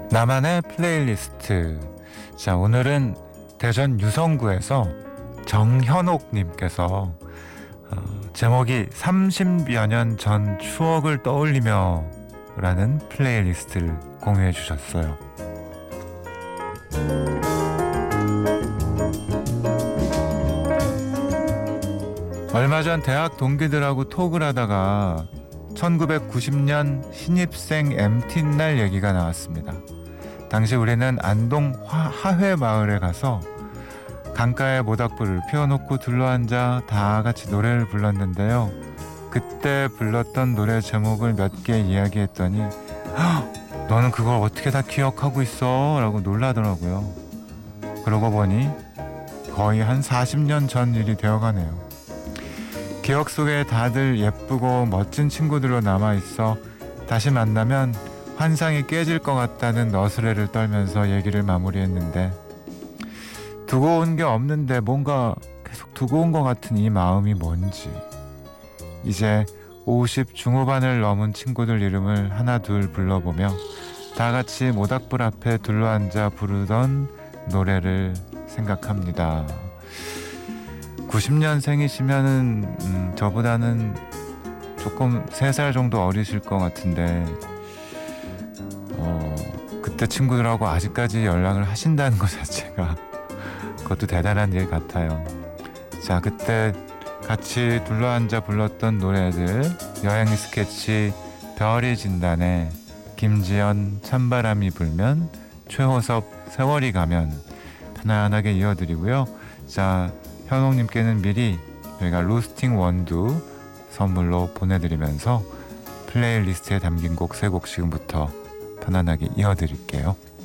나만의 플레이리스트. 자, 오늘은 대전 유성구에서 정현옥님께서 제목이 30여 년 전 추억을 떠올리며 라는 플레이리스트를 공유해 주셨어요. 얼마 전 대학 동기들하고 톡을 하다가 1990년 신입생 MT날 얘기가 나왔습니다. 당시 우리는 안동 하회 마을에 가서 강가에 모닥불을 피워놓고 둘러앉아 다 같이 노래를 불렀는데요. 그때 불렀던 노래 제목을 몇 개 이야기했더니 너는 그걸 어떻게 다 기억하고 있어? 라고 놀라더라고요. 그러고 보니 거의 한 40년 전 일이 되어가네요. 기억 속에 다들 예쁘고 멋진 친구들로 남아있어 다시 만나면 환상이 깨질 것 같다는 너스레를 떨면서 얘기를 마무리했는데, 두고 온 게 없는데 뭔가 계속 두고 온 것 같은 이 마음이 뭔지, 이제 50 중후반을 넘은 친구들 이름을 하나 둘 불러보며 다 같이 모닥불 앞에 둘러앉아 부르던 노래를 생각합니다. 90년생이시면은 저보다는 조금 3살 정도 어리실 것 같은데 그때 친구들하고 아직까지 연락을 하신다는 것 자체가 그것도 대단한 일 같아요. 자, 그때 같이 둘러앉아 불렀던 노래들, 여행 스케치 별이 진단에 김지연 찬바람이 불면, 최호섭 세월이 가면 편안하게 이어드리고요. 자, 현옥님께는 미리 저희가 로스팅 원두 선물로 보내드리면서 플레이리스트에 담긴 곡 3곡 지금부터 편안하게 이어드릴게요.